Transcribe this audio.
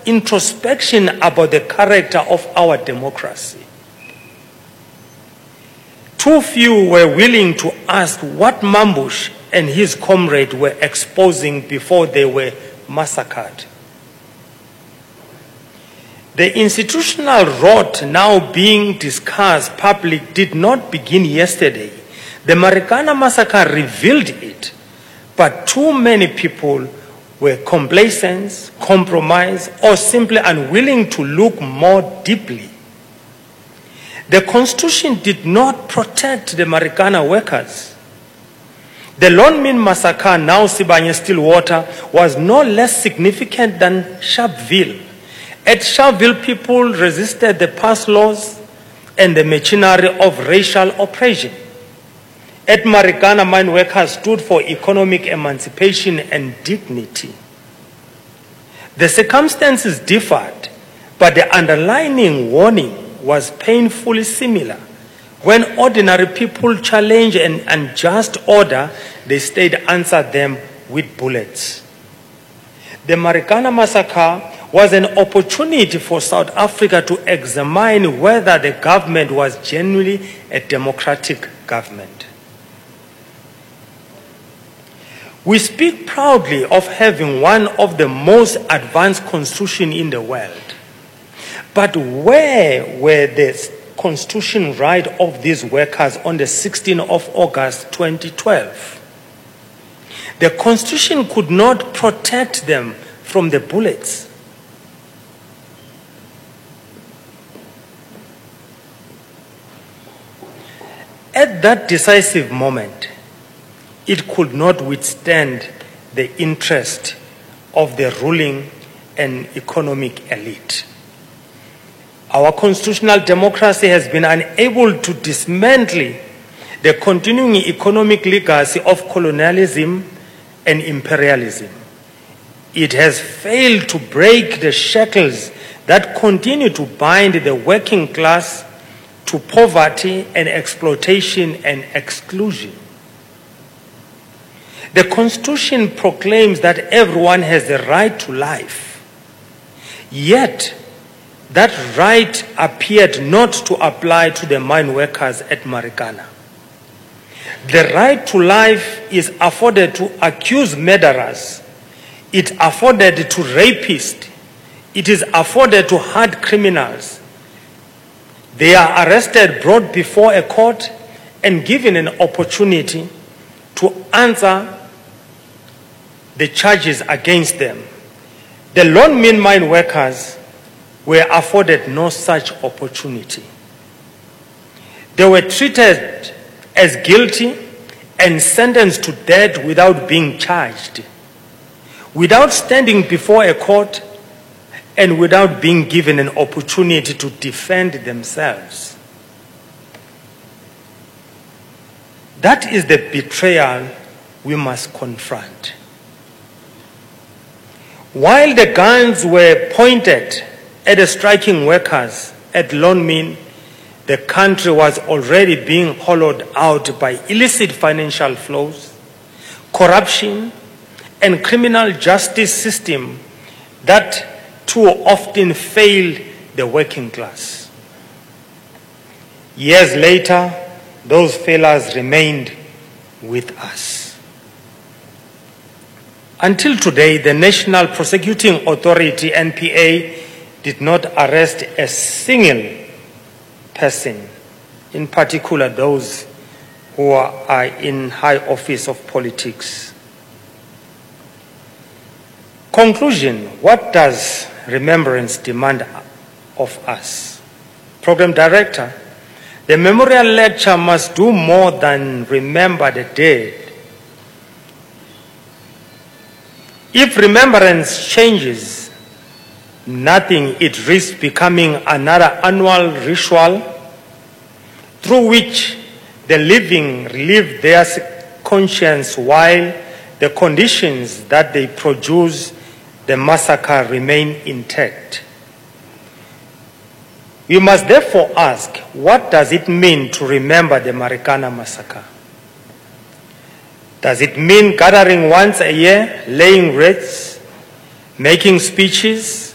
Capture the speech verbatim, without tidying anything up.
introspection about the character of our democracy. Too few were willing to ask what Mambush and his comrade were exposing before they were massacred. The institutional rot now being discussed publicly did not begin yesterday. The Marikana massacre revealed it, but too many people were complacent, compromised, or simply unwilling to look more deeply. The Constitution did not protect the Marikana workers. The Lone Min massacre, now Sibanye Stillwater, was no less significant than Sharpeville. At Sharpeville, people resisted the past laws and the machinery of racial oppression. At Marikana, mine workers stood for economic emancipation and dignity. The circumstances differed, but the underlying warning was painfully similar. When ordinary people challenge an unjust order, the state answered them with bullets. The Marikana massacre was an opportunity for South Africa to examine whether the government was genuinely a democratic government. We speak proudly of having one of the most advanced constitutions in the world. But where were the constitutional rights of these workers on the sixteenth of August twenty twelve? The Constitution could not protect them from the bullets. At that decisive moment, it could not withstand the interest of the ruling and economic elite. Our constitutional democracy has been unable to dismantle the continuing economic legacy of colonialism and imperialism. It has failed to break the shackles that continue to bind the working class to poverty and exploitation and exclusion. The Constitution proclaims that everyone has the right to life. Yet, that right appeared not to apply to the mine workers at Marikana. The right to life is afforded to accused murderers. It is afforded to rapists. It is afforded to hard criminals. They are arrested, brought before a court, and given an opportunity to answer the charges against them. The Lone Min mine workers were afforded no such opportunity. They were treated as guilty and sentenced to death without being charged, without standing before a court, and without being given an opportunity to defend themselves. That is the betrayal we must confront. While the guns were pointed at the striking workers at Lone Min, the country was already being hollowed out by illicit financial flows, corruption, and criminal justice system that too often failed the working class. Years later, those failures remained with us. Until today, the National Prosecuting Authority, N P A, did not arrest a single person, in particular those who are in high office of politics. Conclusion: what does remembrance demand of us? Program Director, the memorial lecture must do more than remember the dead. If remembrance changes nothing, it risks becoming another annual ritual through which the living relieve their conscience while the conditions that they produce the massacre remain intact. We must therefore ask, what does it mean to remember the Marikana massacre? Does it mean gathering once a year, laying wreaths, making speeches,